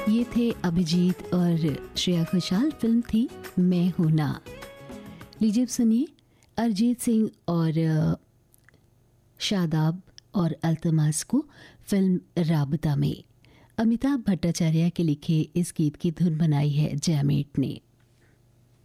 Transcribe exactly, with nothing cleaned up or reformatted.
ये थे अभिजीत और श्रेया घोषाल, फिल्म थी मैं हूं ना। लीजिए सुनिए अरिजीत सिंह और शादाब और अल्तमास को फिल्म राबता में। अमिताभ भट्टाचार्य के लिखे इस गीत की धुन बनाई है जयमेट ने।